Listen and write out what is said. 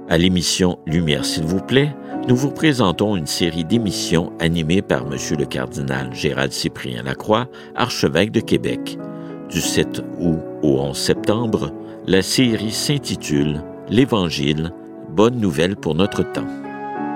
À l'émission Lumière s'il vous plaît, nous vous présentons une série d'émissions animées par M. le cardinal Gérald-Cyprien Lacroix, archevêque de Québec. Du 7 août au 11 septembre, la série s'intitule « L'Évangile, bonne nouvelle pour notre temps ».